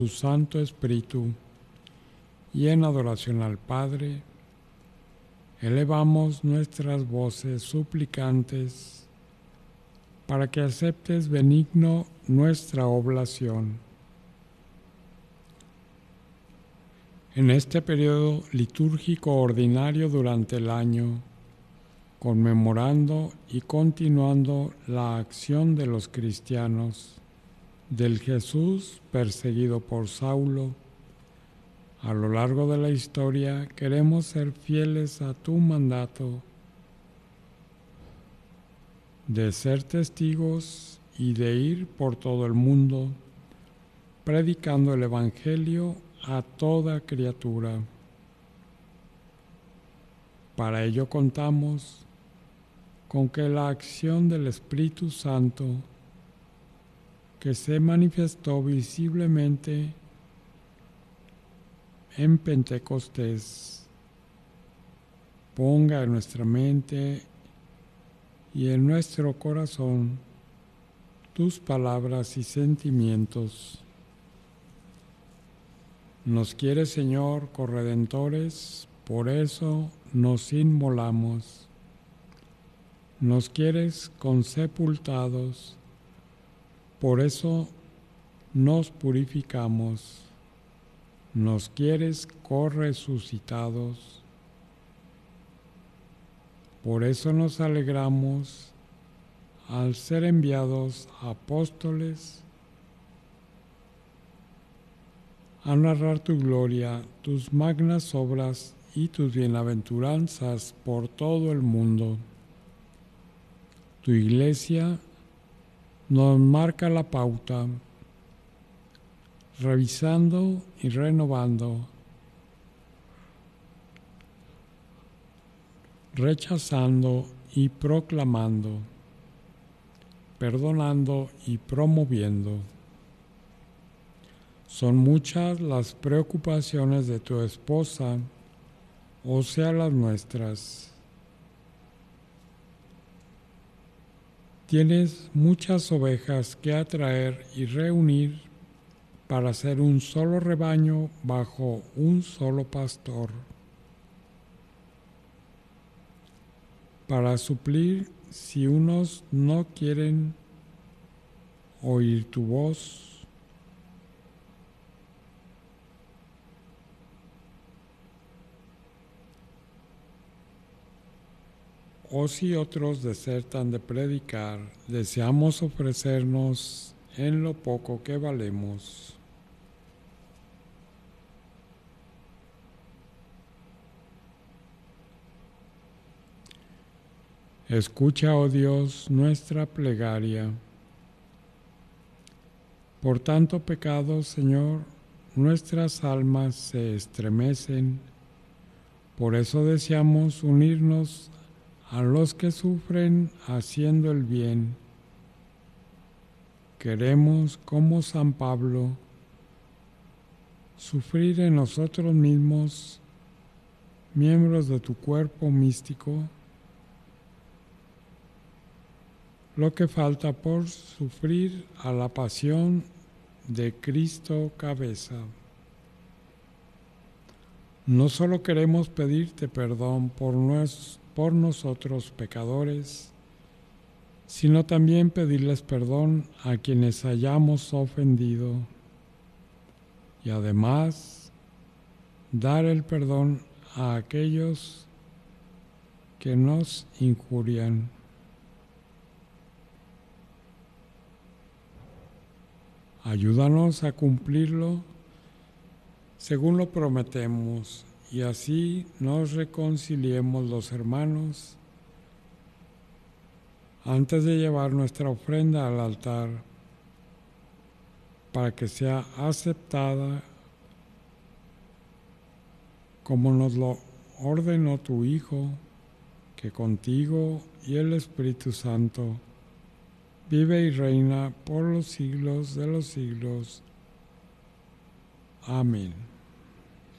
tu Santo Espíritu, y en adoración al Padre, elevamos nuestras voces suplicantes para que aceptes benigno nuestra oblación. En este periodo litúrgico ordinario durante el año, conmemorando y continuando la acción de los cristianos, del Jesús perseguido por Saulo, a lo largo de la historia queremos ser fieles a tu mandato de ser testigos y de ir por todo el mundo predicando el Evangelio a toda criatura. Para ello contamos con que la acción del Espíritu Santo, que se manifestó visiblemente en Pentecostés, ponga en nuestra mente y en nuestro corazón tus palabras y sentimientos. Nos quieres, Señor, corredentores, por eso nos inmolamos. Nos quieres consepultados, por eso nos purificamos. Nos quieres corresucitados, por eso nos alegramos al ser enviados apóstoles a narrar tu gloria, tus magnas obras y tus bienaventuranzas por todo el mundo. Tu Iglesia nos marca la pauta, revisando y renovando, rechazando y proclamando, perdonando y promoviendo. Son muchas las preocupaciones de tu esposa, o sea, las nuestras. Tienes muchas ovejas que atraer y reunir para ser un solo rebaño bajo un solo pastor, para suplir si unos no quieren oír tu voz, o si otros desertan de predicar. Deseamos ofrecernos en lo poco que valemos. Escucha, oh Dios, nuestra plegaria. Por tanto pecado, Señor, nuestras almas se estremecen. Por eso deseamos unirnos a los que sufren haciendo el bien. Queremos, como San Pablo, sufrir en nosotros mismos, miembros de tu cuerpo místico, lo que falta por sufrir a la pasión de Cristo cabeza. No solo queremos pedirte perdón por nosotros pecadores, sino también pedirles perdón a quienes hayamos ofendido y además dar el perdón a aquellos que nos injurian. Ayúdanos a cumplirlo según lo prometemos, y así nos reconciliemos los hermanos antes de llevar nuestra ofrenda al altar, para que sea aceptada como nos lo ordenó tu Hijo, que contigo y el Espíritu Santo vive y reina por los siglos de los siglos. Amén.